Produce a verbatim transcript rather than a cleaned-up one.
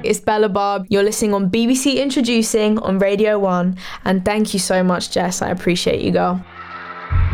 it's Bella Barb. You're listening on B B C Introducing on Radio one. And thank you so much, Jess. I appreciate you, girl.